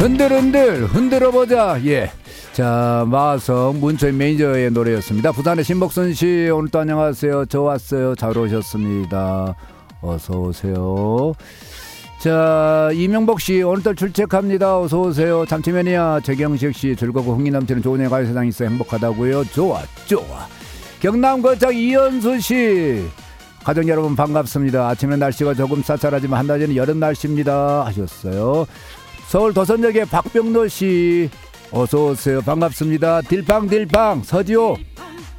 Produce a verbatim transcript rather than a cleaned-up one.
흔들흔들 흔들어보자. 예. 자, 마성 문초인 매니저의 노래였습니다. 부산의 신복순씨 오늘도 안녕하세요. 저 왔어요. 잘 오셨습니다. 어서오세요. 자, 이명복씨 오늘도 출첵합니다. 어서오세요. 참치매니아 최경식씨 즐겁고 흥이 넘치는 좋은 애가 세상에 있어 행복하다고요. 좋아 좋아. 경남거창 이현수씨 가족 여러분 반갑습니다. 아침에 날씨가 조금 쌀쌀하지만 한 달에는 여름 날씨입니다 하셨어요. 서울 도선역의 박병노씨 어서오세요. 반갑습니다. 딜팡 딜팡 서지호